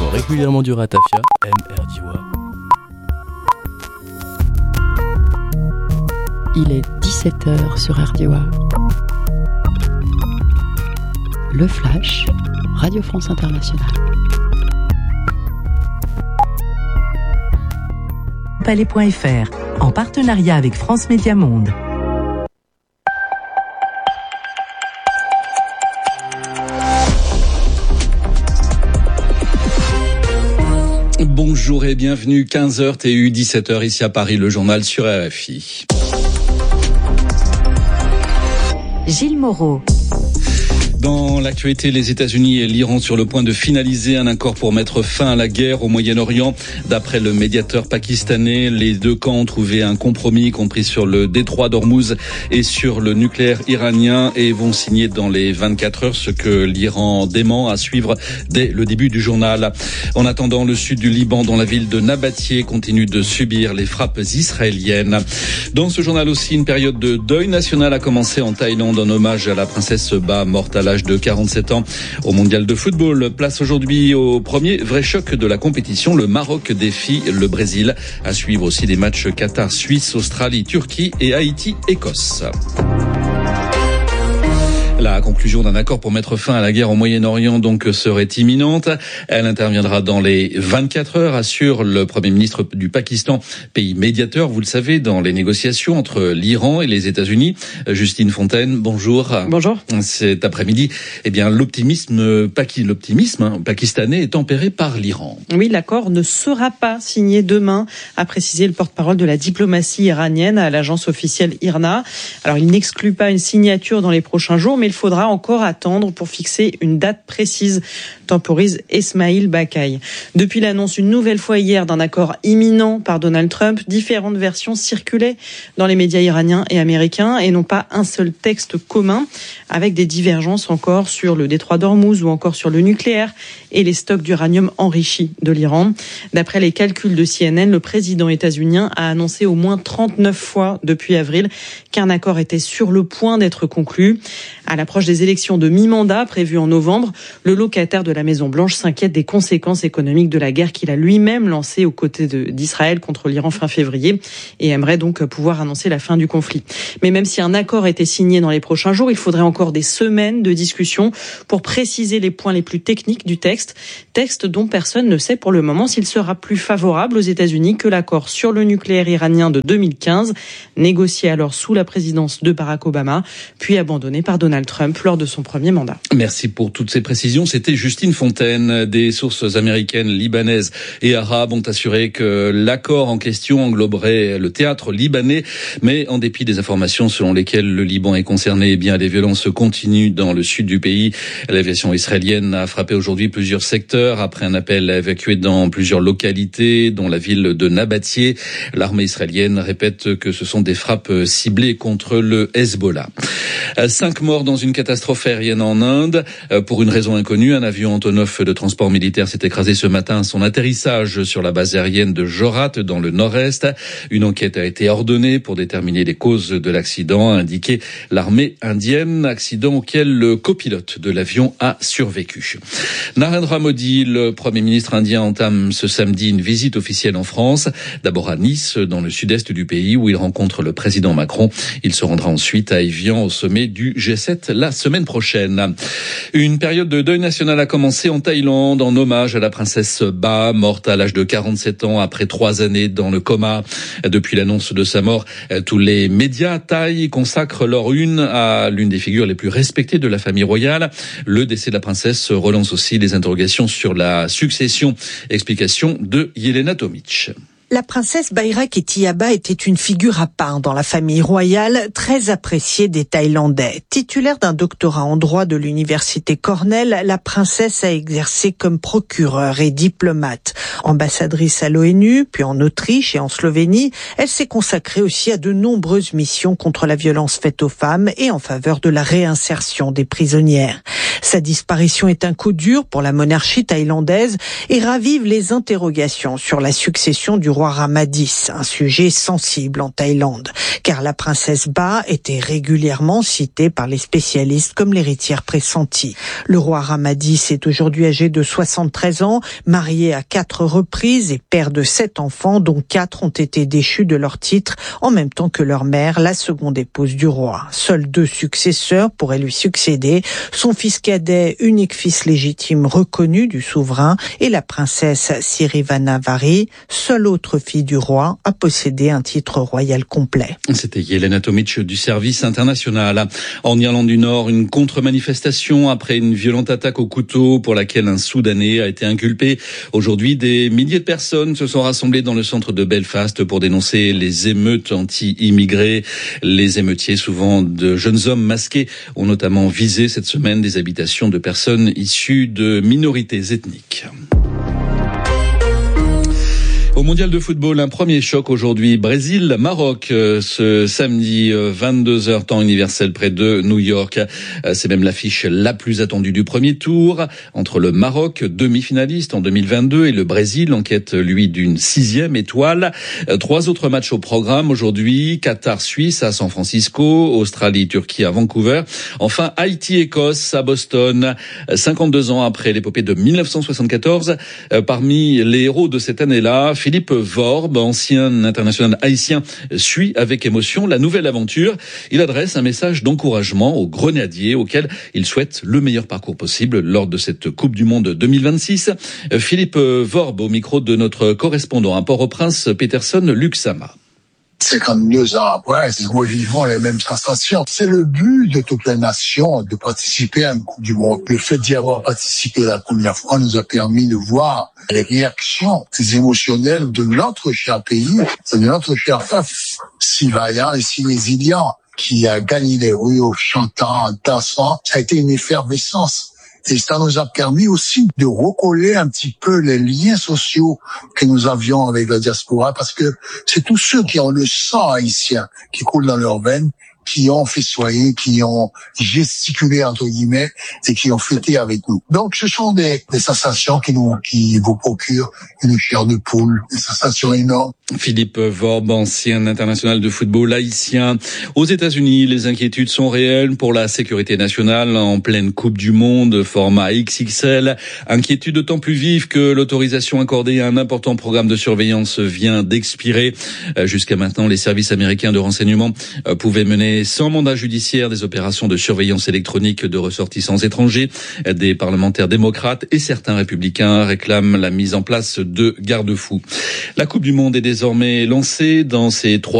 sort régulièrement du ratafia, MRDiwa. Il est 17h sur RDiwa. Le Flash, Radio France Internationale. Palais.fr, en partenariat avec France Média Monde. Bonjour et bienvenue, 15h TU, 17h ici à Paris, le journal sur RFI. Gilles Moreau. Dans l'actualité, les États-Unis et l'Iran sur le point de finaliser un accord pour mettre fin à la guerre au Moyen-Orient. D'après le médiateur pakistanais, les deux camps ont trouvé un compromis, y compris sur le détroit d'Ormuz et sur le nucléaire iranien, et vont signer dans les 24 heures, ce que l'Iran dément, à suivre dès le début du journal. En attendant, le sud du Liban, dans la ville de Nabatieh, continue de subir les frappes israéliennes. Dans ce journal aussi, une période de deuil national a commencé en Thaïlande en hommage à la princesse Ba, morte à l'âge de 47 ans au mondial de football. Place aujourd'hui au premier vrai choc de la compétition. Le Maroc défie le Brésil. À suivre aussi des matchs Qatar, Suisse, Australie, Turquie et Haïti, Écosse. La conclusion d'un accord pour mettre fin à la guerre au Moyen-Orient donc serait imminente. Elle interviendra dans les 24 heures, assure le Premier ministre du Pakistan, pays médiateur, vous le savez, dans les négociations entre l'Iran et les États-Unis. Justine Fontaine, bonjour. Bonjour. Cet après-midi, l'optimisme pakistanais est tempéré par l'Iran. Oui, l'accord ne sera pas signé demain, a précisé le porte-parole de la diplomatie iranienne à l'agence officielle IRNA. Alors, il n'exclut pas une signature dans les prochains jours, mais il faudra encore attendre pour fixer une date précise, temporise Esmaïl Bakaï. Depuis l'annonce une nouvelle fois hier d'un accord imminent par Donald Trump, différentes versions circulaient dans les médias iraniens et américains et non pas un seul texte commun, avec des divergences encore sur le détroit d'Ormuz ou encore sur le nucléaire et les stocks d'uranium enrichi de l'Iran. D'après les calculs de CNN, le président états-unien a annoncé au moins 39 fois depuis avril qu'un accord était sur le point d'être conclu. À l'approche des élections de mi-mandat prévues en novembre, le locataire de la Maison-Blanche s'inquiète des conséquences économiques de la guerre qu'il a lui-même lancée aux côtés d'Israël contre l'Iran fin février et aimerait donc pouvoir annoncer la fin du conflit. Mais même si un accord était signé dans les prochains jours, il faudrait encore des semaines de discussion pour préciser les points les plus techniques du texte dont personne ne sait pour le moment s'il sera plus favorable aux États-Unis que l'accord sur le nucléaire iranien de 2015, négocié alors sous la présidence de Barack Obama, puis abandonné par Donald Trump lors de son premier mandat. Merci pour toutes ces précisions. C'était Justine Fontaine. Des sources américaines, libanaises et arabes ont assuré que l'accord en question engloberait le théâtre libanais, mais en dépit des informations selon lesquelles le Liban est concerné, les violences continuent dans le sud du pays. L'aviation israélienne a frappé aujourd'hui plusieurs secteurs après un appel à évacuer dans plusieurs localités, dont la ville de Nabatieh. L'armée israélienne répète que ce sont des frappes ciblées contre le Hezbollah. 5 morts dans une catastrophe aérienne en Inde. Pour une raison inconnue, un avion Antonov de transport militaire s'est écrasé ce matin à son atterrissage sur la base aérienne de Jorat dans le nord-est. Une enquête a été ordonnée pour déterminer les causes de l'accident, a indiqué l'armée indienne, accident auquel le copilote de l'avion a survécu. Narendra Modi, le Premier ministre indien, entame ce samedi une visite officielle en France. D'abord à Nice, dans le sud-est du pays, où il rencontre le président Macron. Il se rendra ensuite à Évian, au sommet du G7 la semaine prochaine. Une période de deuil national a commencé en Thaïlande en hommage à la princesse Ba, morte à l'âge de 47 ans après 3 années dans le coma. Depuis l'annonce de sa mort, tous les médias thaïs consacrent leur une à l'une des figures les plus respectées de la famille royale. Le décès de la princesse relance aussi les interrogations sur la succession. Explication de Yelena Tomic. La princesse Bairaketiaba était une figure à part dans la famille royale, très appréciée des Thaïlandais. Titulaire d'un doctorat en droit de l'université Cornell, la princesse a exercé comme procureure et diplomate. Ambassadrice à l'ONU, puis en Autriche et en Slovénie, elle s'est consacrée aussi à de nombreuses missions contre la violence faite aux femmes et en faveur de la réinsertion des prisonnières. Sa disparition est un coup dur pour la monarchie thaïlandaise et ravive les interrogations sur la succession du roi roi Ramadis, un sujet sensible en Thaïlande, car la princesse Ba était régulièrement citée par les spécialistes comme l'héritière pressentie. Le roi Ramadis est aujourd'hui âgé de 73 ans, marié à 4 reprises et père de 7 enfants, dont 4 ont été déchus de leur titre, en même temps que leur mère, la seconde épouse du roi. Seuls 2 successeurs pourraient lui succéder, son fils cadet, unique fils légitime reconnu du souverain, et la princesse Sirivannavari, seule autre fille du roi à posséder un titre royal complet. C'était Yelena Tomic du service international. En Irlande du Nord, une contre-manifestation après une violente attaque au couteau pour laquelle un Soudanais a été inculpé. Aujourd'hui, des milliers de personnes se sont rassemblées dans le centre de Belfast pour dénoncer les émeutes anti-immigrés. Les émeutiers, souvent de jeunes hommes masqués, ont notamment visé cette semaine des habitations de personnes issues de minorités ethniques. Au mondial de football, un premier choc aujourd'hui. Brésil-Maroc, ce samedi 22h temps universel près de New York. C'est même l'affiche la plus attendue du premier tour entre le Maroc, demi-finaliste en 2022, et le Brésil, en quête, lui, d'une 6e étoile. 3 autres matchs au programme aujourd'hui. Qatar-Suisse à San Francisco, Australie-Turquie à Vancouver. Enfin, Haïti-Écosse à Boston. 52 ans après l'épopée de 1974. Parmi les héros de cette année-là, Philippe Vorbe, ancien international haïtien, suit avec émotion la nouvelle aventure. Il adresse un message d'encouragement aux grenadiers auxquels il souhaite le meilleur parcours possible lors de cette Coupe du Monde 2026. Philippe Vorbe au micro de notre correspondant à Port-au-Prince, Peterson Luxama. 52 ans après, nous vivons les mêmes sensations. C'est le but de toutes les nations de participer à une Coupe du Monde. Le fait d'y avoir participé la première fois nous a permis de voir les réactions émotionnelles de notre cher pays, de notre cher peuple, si vaillant et si résilient, qui a gagné les rues en chantant, en dansant. Ça a été une effervescence. Et ça nous a permis aussi de recoller un petit peu les liens sociaux que nous avions avec la diaspora, parce que c'est tous ceux qui ont le sang haïtien qui coule dans leurs veines, qui ont festoyé, qui ont gesticulé entre guillemets et qui ont fêté avec nous. Donc ce sont des sensations qui vous procurent une chair de poule, des sensations énormes. Philippe Vorbe, ancien international de football haïtien. Aux États-Unis, les inquiétudes sont réelles pour la sécurité nationale en pleine Coupe du Monde, format XXL. Inquiétude d'autant plus vive que l'autorisation accordée à un important programme de surveillance vient d'expirer. Jusqu'à maintenant, les services américains de renseignement pouvaient mener sans mandat judiciaire des opérations de surveillance électronique de ressortissants étrangers. Des parlementaires démocrates et certains républicains réclament la mise en place de garde-fous. La Coupe du Monde est désormais lancée dans ces 3